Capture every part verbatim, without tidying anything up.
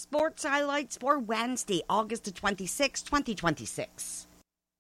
sports highlights for Wednesday, August twenty-sixth, twenty twenty-six.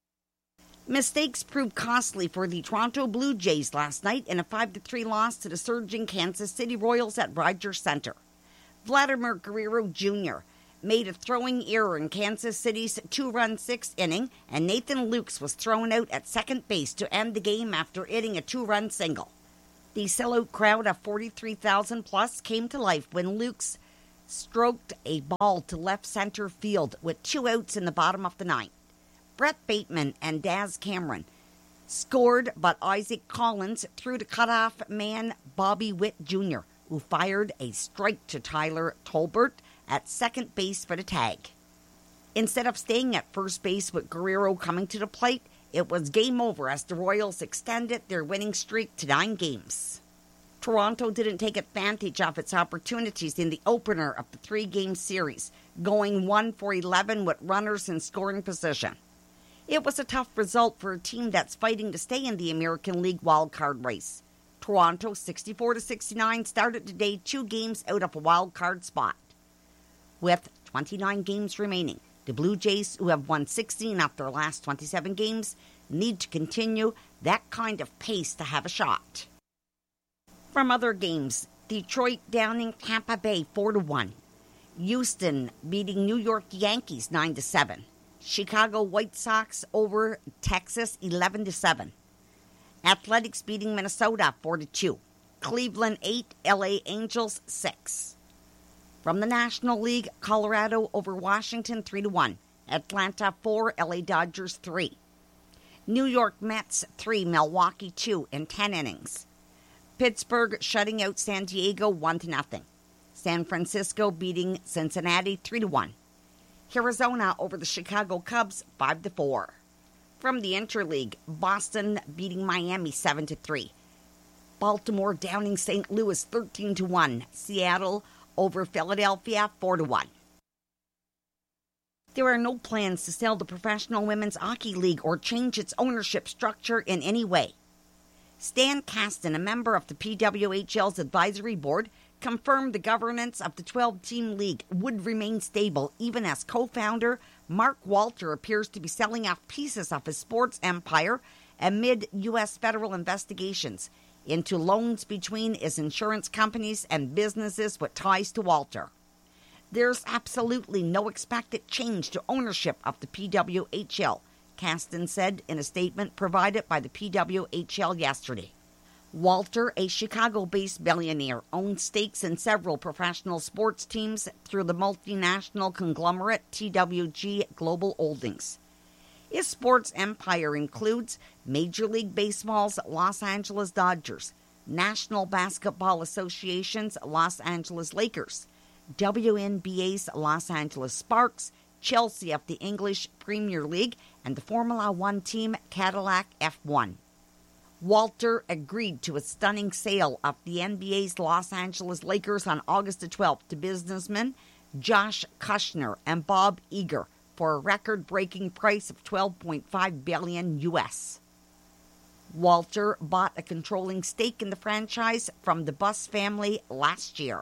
Mistakes proved costly for the Toronto Blue Jays last night in a five to three loss to the surging Kansas City Royals at Rogers Center. Vladimir Guerrero Junior made a throwing error in Kansas City's two-run sixth inning, and Nathan Lukes was thrown out at second base to end the game after hitting a two-run single. The sellout crowd of forty-three thousand plus came to life when Lukes stroked a ball to left center field with two outs in the bottom of the ninth. Brett Bateman and Daz Cameron scored, but Isaac Collins threw to cutoff man Bobby Witt Junior, who fired a strike to Tyler Tolbert at second base for the tag. Instead of staying at first base with Guerrero coming to the plate, it was game over as the Royals extended their winning streak to nine games. Toronto didn't take advantage of its opportunities in the opener of the three-game series, going one for eleven with runners in scoring position. It was a tough result for a team that's fighting to stay in the American League wildcard race. Toronto, sixty-four to sixty-nine, started today two games out of a wildcard spot. With twenty-nine games remaining, the Blue Jays, who have won sixteen of their last twenty-seven games, need to continue that kind of pace to have a shot. From other games, Detroit downing Tampa Bay four to one. Houston beating New York Yankees nine to seven. Chicago White Sox over Texas eleven to seven. Athletics beating Minnesota four to two. Cleveland eight, L A Angels six. From the National League, Colorado over Washington three to one. Atlanta four, L A Dodgers three. New York Mets three, Milwaukee two in ten innings. Pittsburgh shutting out San Diego one to nothing. San Francisco beating Cincinnati three to one. Arizona over the Chicago Cubs five to four. From the Interleague, Boston beating Miami seven to three. Baltimore downing Saint Louis thirteen to one. Seattle over Philadelphia four to one. There are no plans to sell the Professional Women's Hockey League or change its ownership structure in any way. Stan Kasten, a member of the P W H L's advisory board, confirmed the governance of the twelve-team league would remain stable even as co-founder Mark Walter appears to be selling off pieces of his sports empire amid U S federal investigations into loans between his insurance companies and businesses with ties to Walter. There's absolutely no expected change to ownership of the P W H L, Kasten said in a statement provided by the P W H L yesterday. Walter, a Chicago-based billionaire, owns stakes in several professional sports teams through the multinational conglomerate T W G Global Holdings. His sports empire includes Major League Baseball's Los Angeles Dodgers, National Basketball Association's Los Angeles Lakers, W N B A's Los Angeles Sparks, Chelsea of the English Premier League, and the Formula One team Cadillac F one. Walter agreed to a stunning sale of the N B A's Los Angeles Lakers on August the twelfth to businessmen Josh Kushner and Bob Iger for a record-breaking price of twelve point five billion dollars U S. Walter bought a controlling stake in the franchise from the Buss family last year.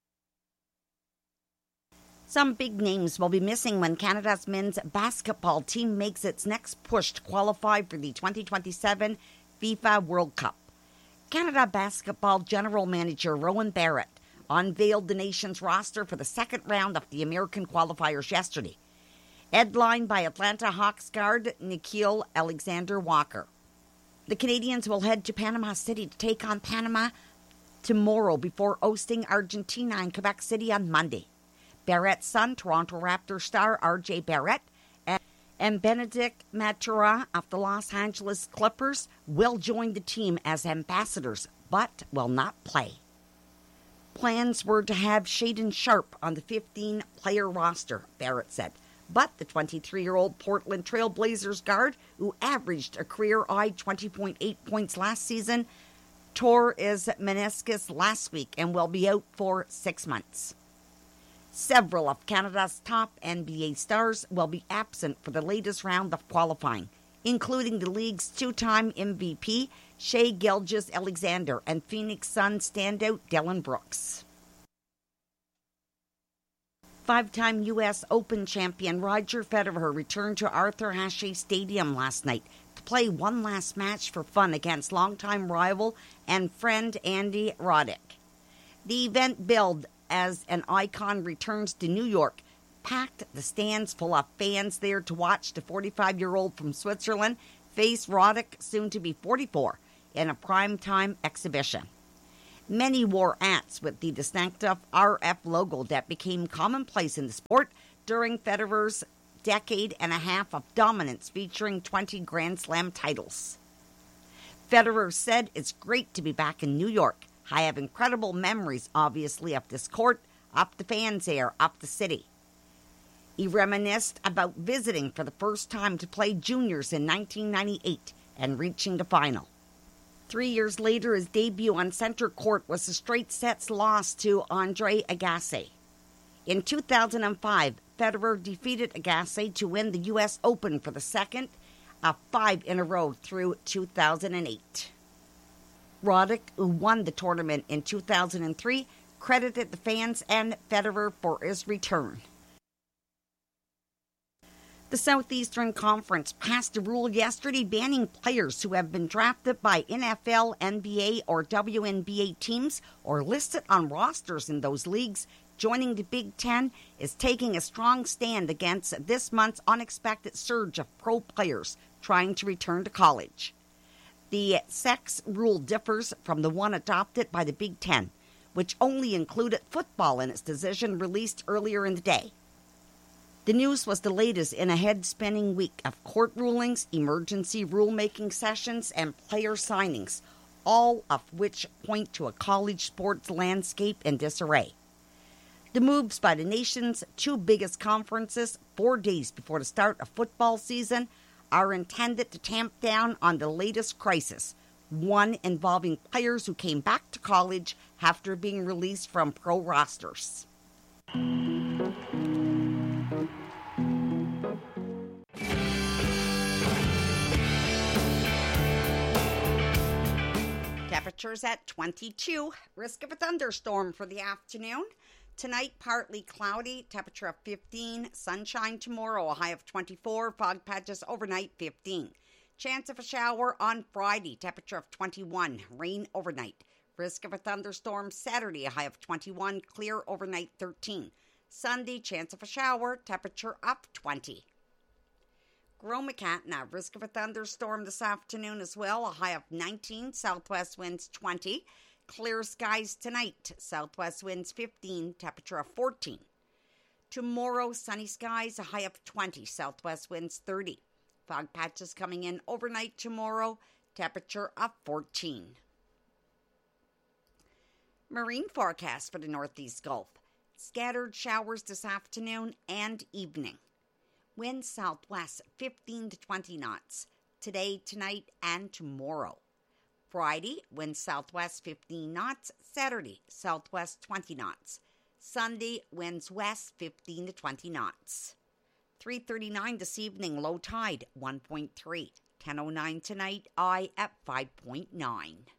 Some big names will be missing when Canada's men's basketball team makes its next push to qualify for the twenty twenty-seven FIFA World Cup. Canada Basketball General Manager Rowan Barrett unveiled the nation's roster for the second round of the American qualifiers yesterday, headlined by Atlanta Hawks guard Nickeil Alexander-Walker. The Canadians will head to Panama City to take on Panama tomorrow before hosting Argentina and Quebec City on Monday. Barrett's son, Toronto Raptors star R J Barrett, and Benedict Matura of the Los Angeles Clippers will join the team as ambassadors, but will not play. Plans were to have Shaedon Sharpe on the fifteen-player roster, Barrett said, but the twenty-three-year-old Portland Trail Blazers guard, who averaged a career-high twenty point eight points last season, tore his meniscus last week and will be out for six months. Several of Canada's top N B A stars will be absent for the latest round of qualifying, including the league's two-time M V P, Shai Gilgeous-Alexander, and Phoenix Suns standout Dillon Brooks. Five-time U S Open champion Roger Federer returned to Arthur Ashe Stadium last night to play one last match for fun against longtime rival and friend Andy Roddick. The event billed as an icon returns to New York, packed the stands full of fans there to watch the forty-five-year-old from Switzerland face Roddick, soon to be forty-four, in a primetime exhibition. Many wore hats with the distinctive R F logo that became commonplace in the sport during Federer's decade and a half of dominance, featuring twenty Grand Slam titles. Federer said, "It's great to be back in New York. I have incredible memories, obviously, of this court, of the fans there, of the city." He reminisced about visiting for the first time to play juniors in nineteen ninety-eight and reaching the final. Three years later, his debut on center court was a straight sets loss to Andre Agassi. In two thousand five, Federer defeated Agassi to win the U S Open for the second of five in a row through two thousand eight. Roddick, who won the tournament in two thousand three, credited the fans and Federer for his return. The Southeastern Conference passed a rule yesterday banning players who have been drafted by N F L, N B A, or W N B A teams or listed on rosters in those leagues. Joining the Big Ten is taking a strong stand against this month's unexpected surge of pro players trying to return to college. The sex rule differs from the one adopted by the Big Ten, which only included football in its decision released earlier in the day. The news was the latest in a head-spinning week of court rulings, emergency rulemaking sessions, and player signings, all of which point to a college sports landscape in disarray. The moves by the nation's two biggest conferences, four days before the start of football season, are intended to tamp down on the latest crisis, one involving players who came back to college after being released from pro rosters. Temperatures at twenty-two. Risk of a thunderstorm for the afternoon. Tonight, partly cloudy, temperature of fifteen. Sunshine tomorrow, a high of twenty-four. Fog patches overnight, fifteen. Chance of a shower on Friday, temperature of twenty-one. Rain overnight. Risk of a thunderstorm Saturday, a high of twenty-one. Clear overnight, thirteen. Sunday, chance of a shower, temperature up twenty. Gromacatna, risk of a thunderstorm this afternoon as well, a high of nineteen, southwest winds twenty. Clear skies tonight, southwest winds fifteen, temperature of fourteen. Tomorrow, sunny skies, a high of twenty, southwest winds thirty. Fog patches coming in overnight tomorrow, temperature of fourteen. Marine forecast for the Northeast Gulf. Scattered showers this afternoon and evening. Wind southwest fifteen to twenty knots today, tonight, and tomorrow. Friday, wind southwest fifteen knots. Saturday, southwest twenty knots. Sunday, winds west fifteen to twenty knots. three thirty-nine this evening, low tide one point three. ten oh nine tonight, high at five point nine.